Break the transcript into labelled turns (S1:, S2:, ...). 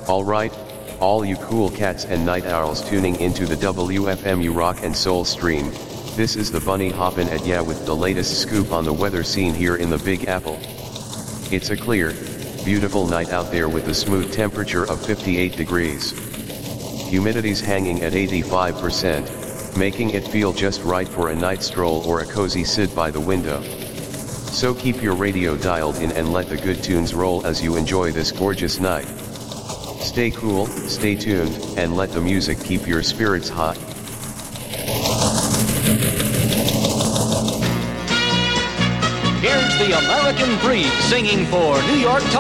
S1: Alright, all you cool cats and night owls tuning into the WFMU Rock and Soul stream, this is the Bunny hoppin' at ya with the latest scoop on the weather scene here in the Big Apple. It's a clear, beautiful night out there with a smooth temperature of 58 degrees. Humidity's hanging at 85%, making it feel just right for a night stroll or a cozy sit by the window. So keep your radio dialed in and let the good tunes roll as you enjoy this gorgeous night. Stay cool, stay tuned, and let the music keep your spirits hot.
S2: Here's the American Breed singing for New York.